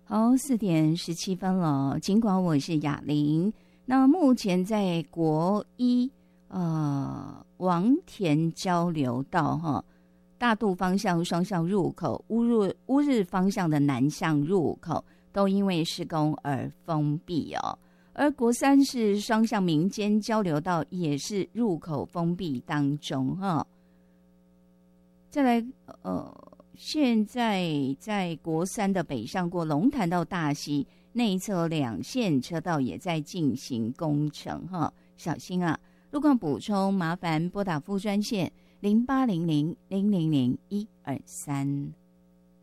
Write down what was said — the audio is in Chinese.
好，4:17了。尽管我是雅玲，那目前在国一王田交流道哈，大肚方向双向入口、乌日方向的南向入口都因为施工而封闭哦。而国三是双向民间交流道也是入口封闭当中哈。再来现在在国三的北上过龙潭到大溪内侧2线车道也在进行工程哈，小心啊！路况补充，麻烦拨打副专线0800000123。